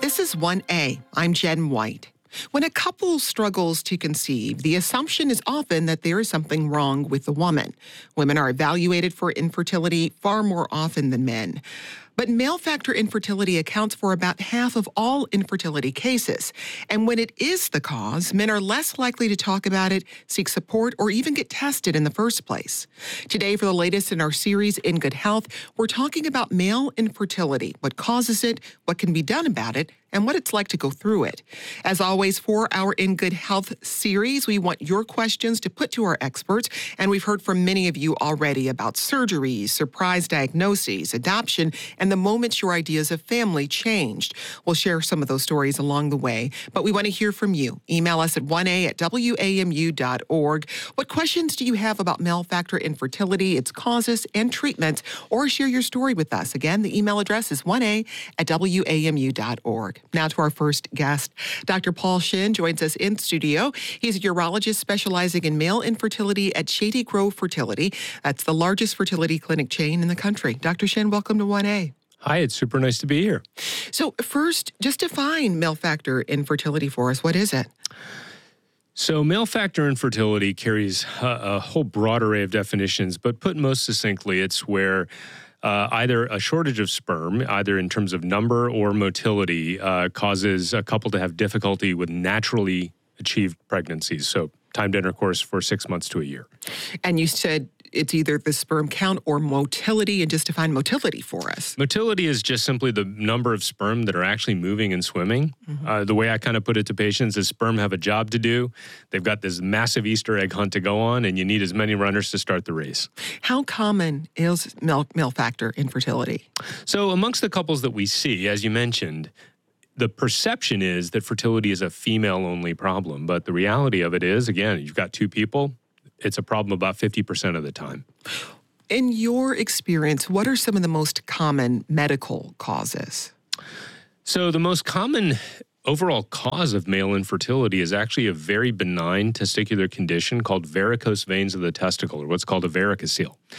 This is 1A. I'm Jen White. When a couple struggles to conceive, the assumption is often that there is something wrong with the woman. Women are evaluated for infertility far more often than men. But male factor infertility accounts for about half of all infertility cases. And when it is the cause, men are less likely to talk about it, seek support, or even get tested in the first place. Today, for the latest in our series, In Good Health, we're talking about male infertility, what causes it, what can be done about it, and what it's like to go through it. As always, for our In Good Health series, we want your questions to put to our experts, and we've heard from many of you already about surgeries, surprise diagnoses, adoption, and the moments your ideas of family changed. We'll share some of those stories along the way, but we want to hear from you. Email us at 1a@wamu.org. What questions do you have about male factor infertility, its causes, and treatments, or share your story with us? Again, the email address is 1a@wamu.org. Now to our first guest. Dr. Paul Shin joins us in studio. He's a urologist specializing in male infertility at Shady Grove Fertility. That's the largest fertility clinic chain in the country. Dr. Shin, welcome to 1A. Hi, it's super nice to be here. So first, just define male factor infertility for us. What is it? So male factor infertility carries a whole broad array of definitions, but put most succinctly, it's where either a shortage of sperm, either in terms of number or motility, causes a couple to have difficulty with naturally achieved pregnancies. So timed intercourse for 6 months to a year. And you said it's either the sperm count or motility, and just define motility for us. Motility is just simply the number of sperm that are actually moving and swimming. The way I kind of put it to patients is sperm have a job to do. They've got this massive Easter egg hunt to go on, and you need as many runners to start the race. How common is male factor infertility? So amongst the couples that we see, as you mentioned, the perception is that fertility is a female-only problem, but the reality of it is, again, you've got two people, it's a problem about 50% of the time. In your experience, what are some of the most common medical causes? So the most common overall cause of male infertility is actually a very benign testicular condition called varicose veins of the testicle, or what's called a varicocele.